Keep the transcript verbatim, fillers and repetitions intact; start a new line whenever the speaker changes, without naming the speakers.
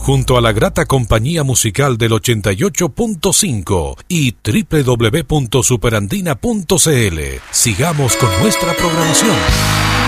junto a la grata compañía musical del ochenta y ocho punto cinco y doble u doble u doble u punto superandina punto c l. Sigamos con nuestra programación.